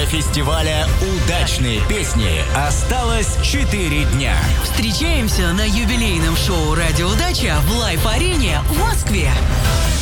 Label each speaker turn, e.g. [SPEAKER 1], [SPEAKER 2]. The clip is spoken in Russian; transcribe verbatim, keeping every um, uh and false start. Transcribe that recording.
[SPEAKER 1] фестиваля «Удачные песни» осталось четыре дня.
[SPEAKER 2] Встречаемся на юбилейном шоу «Радио Удача» в Лайф-арене в Москве.